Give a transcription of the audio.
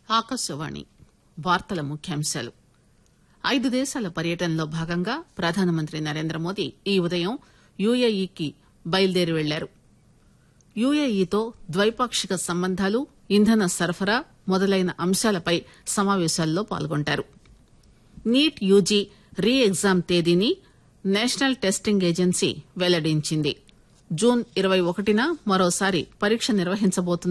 ఆకాశవాణి వార్తల ముఖ్యాంశాలు 5 దేశాల పర్యటనలో భాగంగా ప్రధానమంత్రి నరేంద్రమోదీ ఈ ఉదయం యుఏఈకి బయలుదేరి వెళ్లారు. యుఏఈతో ద్వైపాక్షిక సంబంధాలు, ఇంధన సరఫరా మొదలైన అంశాలపై సమావేశాల్లో పాల్గొంటారు. నీట్ యూజీ రీ ఎగ్జామ్ తేదీని నేషనల్ టెస్టింగ్ ఏజెన్సీ వెల్లడించింది. జూన్ 21న మరోసారి పరీక్ష నిర్వహించబోతున్న